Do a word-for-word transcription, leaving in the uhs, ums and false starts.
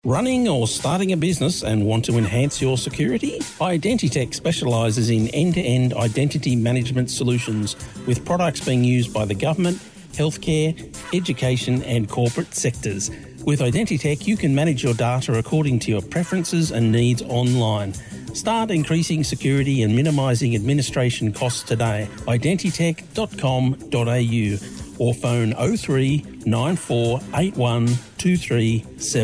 Running or starting a business and want to enhance your security? Identitech specialises in end-to-end identity management solutions with products being used by the government, healthcare, education and corporate sectors. With Identitech, you can manage your data according to your preferences and needs online. Start increasing security and minimising administration costs today. identitech dot com dot a u or phone oh three nine four eight one two three seven.